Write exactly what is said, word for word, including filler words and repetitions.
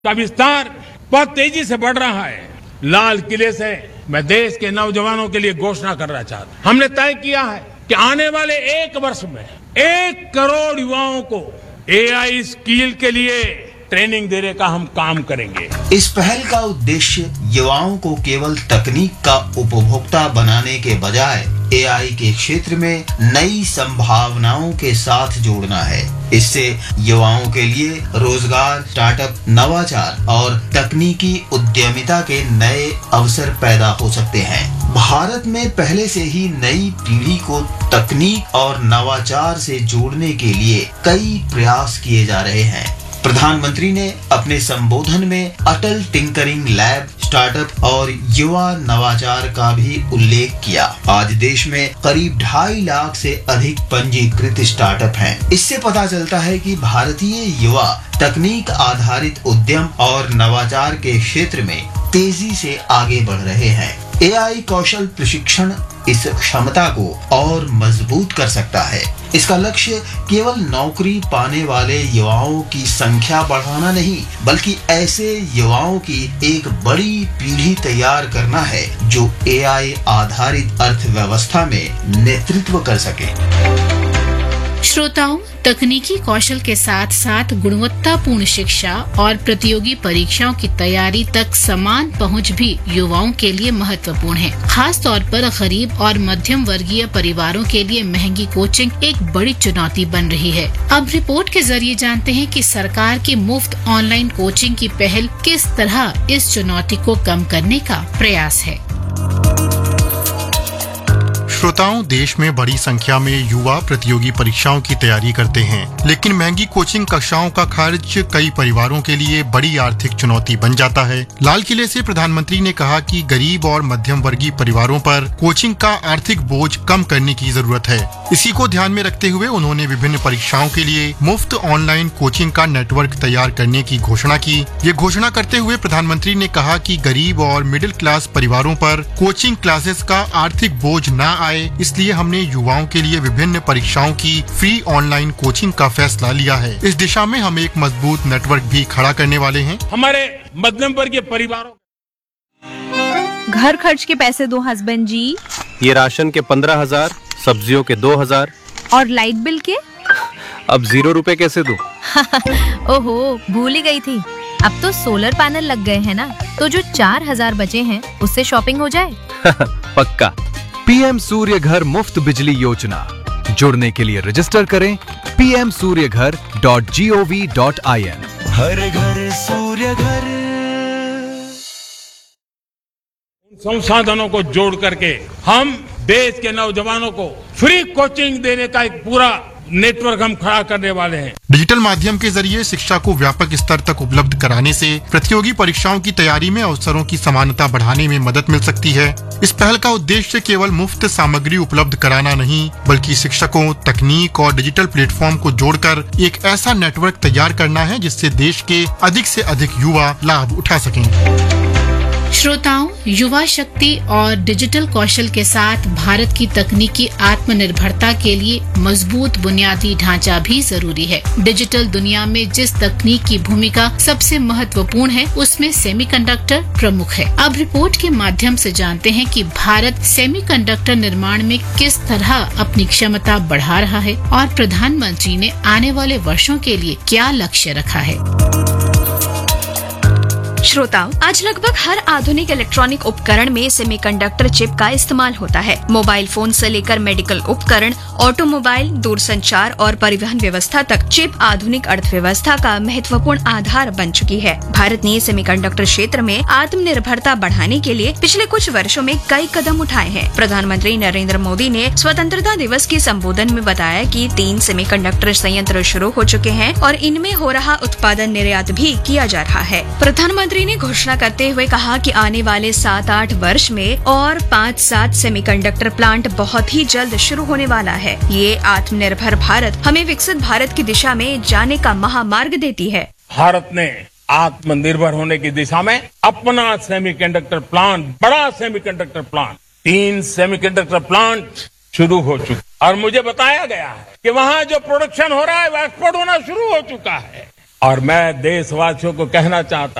का विस्तार बहुत तेजी से बढ़ रहा है। लाल किले से मैं देश के नौजवानों के लिए घोषणा करना चाहता हूं। हमने तय किया है कि आने वाले एक वर्ष में एक करोड़ युवाओं को एआई स्किल के लिए ट्रेनिंग देने का हम काम करेंगे। इस पहल का उद्देश्य युवाओं को केवल तकनीक का उपभोक्ता बनाने के बजाय एआई के क्षेत्र में नई संभावनाओं के साथ जोड़ना है। इससे युवाओं के लिए रोजगार, स्टार्टअप, नवाचार और तकनीकी उद्यमिता के नए अवसर पैदा हो सकते हैं। भारत में पहले से ही नई पीढ़ी को तकनीक और नवाचार से जोड़ने के लिए कई प्रयास किए जा रहे हैं। प्रधानमंत्री ने अपने संबोधन में अटल टिंकरिंग लैब, स्टार्टअप और युवा नवाचार का भी उल्लेख किया। आज देश में करीब ढाई लाख से अधिक पंजीकृत स्टार्टअप हैं। इससे पता चलता है कि भारतीय युवा तकनीक आधारित उद्यम और नवाचार के क्षेत्र में तेजी से आगे बढ़ रहे हैं। एआई कौशल प्रशिक्षण इस क्षमता को और मजबूत कर सकता है। इसका लक्ष्य केवल नौकरी पाने वाले युवाओं की संख्या बढ़ाना नहीं, बल्कि ऐसे युवाओं की एक बड़ी पीढ़ी तैयार करना है जो एआई आधारित अर्थव्यवस्था में नेतृत्व कर सके। श्रोताओं, तकनीकी कौशल के साथ साथ गुणवत्तापूर्ण शिक्षा और प्रतियोगी परीक्षाओं की तैयारी तक समान पहुंच भी युवाओं के लिए महत्वपूर्ण है। खास तौर पर गरीब और मध्यम वर्गीय परिवारों के लिए महंगी कोचिंग एक बड़ी चुनौती बन रही है। अब रिपोर्ट के जरिए जानते हैं कि सरकार की मुफ्त ऑनलाइन कोचिंग की पहल किस तरह इस चुनौती को कम करने का प्रयास है। श्रोताओं, देश में बड़ी संख्या में युवा प्रतियोगी परीक्षाओं की तैयारी करते हैं, लेकिन महंगी कोचिंग कक्षाओं का खर्च कई परिवारों के लिए बड़ी आर्थिक चुनौती बन जाता है। लाल किले से प्रधानमंत्री ने कहा कि गरीब और मध्यम वर्गीय परिवारों पर कोचिंग का आर्थिक बोझ कम करने की जरूरत है। इसी को ध्यान में रखते हुए उन्होंने विभिन्न परीक्षाओं के लिए मुफ्त ऑनलाइन कोचिंग का नेटवर्क तैयार करने की घोषणा की। ये घोषणा करते हुए प्रधानमंत्री ने कहा कि गरीब और मिडिल क्लास परिवारों पर कोचिंग क्लासेस का आर्थिक बोझ न आए, इसलिए हमने युवाओं के लिए विभिन्न परीक्षाओं की फ्री ऑनलाइन कोचिंग का फैसला लिया है। इस दिशा में हम एक मजबूत नेटवर्क भी खड़ा करने वाले हैं। हमारे मध्यम वर्गीय परिवारों घर खर्च के पैसे दो हस्बैंड जी। ये राशन के पंद्रह हजार, सब्जियों के दो हजार और लाइट बिल के अब जीरो रुपए कैसे दूं? ओहो, भूल ही गई थी। अब तो सोलर पैनल लग गए हैं ना, तो जो चार हजार बचे हैं उससे शॉपिंग हो जाए। पक्का। पीएम सूर्य घर मुफ्त बिजली योजना। जुड़ने के लिए रजिस्टर करें पी एम सूर्य घर dot G O V dot I N. हर घर सूर्य घर। संसाधनों को जोड़ करके हम देश के नौजवानों को फ्री कोचिंग देने का एक पूरा नेटवर्क हम खड़ा करने वाले हैं। डिजिटल माध्यम के जरिए शिक्षा को व्यापक स्तर तक उपलब्ध कराने से प्रतियोगी परीक्षाओं की तैयारी में अवसरों की समानता बढ़ाने में मदद मिल सकती है। इस पहल का उद्देश्य केवल मुफ्त सामग्री उपलब्ध कराना नहीं, बल्कि शिक्षकों, तकनीक और डिजिटल प्लेटफॉर्म को जोड़कर एक ऐसा नेटवर्क तैयार करना है जिससे देश के अधिक से अधिक युवा लाभ उठा सकें। श्रोताओं, युवा शक्ति और डिजिटल कौशल के साथ भारत की तकनीकी आत्मनिर्भरता के लिए मजबूत बुनियादी ढांचा भी जरूरी है। डिजिटल दुनिया में जिस तकनीक की भूमिका सबसे महत्वपूर्ण है, उसमें सेमीकंडक्टर प्रमुख है। अब रिपोर्ट के माध्यम से जानते हैं कि भारत सेमीकंडक्टर निर्माण में किस तरह अपनी क्षमता बढ़ा रहा है और प्रधानमंत्री ने आने वाले वर्षों के लिए क्या लक्ष्य रखा है। श्रोताओं, आज लगभग हर आधुनिक इलेक्ट्रॉनिक उपकरण में सेमीकंडक्टर चिप का इस्तेमाल होता है। मोबाइल फोन से लेकर मेडिकल उपकरण, ऑटोमोबाइल, दूरसंचार और परिवहन व्यवस्था तक चिप आधुनिक अर्थव्यवस्था का महत्वपूर्ण आधार बन चुकी है। भारत ने सेमीकंडक्टर क्षेत्र में आत्मनिर्भरता बढ़ाने के लिए पिछले कुछ वर्षों में कई कदम उठाए हैं। प्रधानमंत्री नरेंद्र मोदी ने स्वतंत्रता दिवस के संबोधन में बताया कि तीन सेमीकंडक्टर संयंत्र शुरू हो चुके हैं और इनमें हो रहा उत्पादन निर्यात भी किया जा रहा है। प्रधानमंत्री ने घोषणा करते हुए कहा कि आने वाले सात आठ वर्ष में और पाँच सात सेमीकंडक्टर प्लांट बहुत ही जल्द शुरू होने वाला है। ये आत्मनिर्भर भारत हमें विकसित भारत की दिशा में जाने का महामार्ग देती है। भारत ने आत्मनिर्भर होने की दिशा में अपना सेमीकंडक्टर प्लांट, बड़ा सेमीकंडक्टर प्लांट, तीन सेमीकंडक्टर प्लांट शुरू हो चुका और मुझे बताया गया है कि वहाँ जो प्रोडक्शन हो रहा है वो एक्सपोर्ट होना शुरू हो चुका है। और मैं देशवासियों को कहना चाहता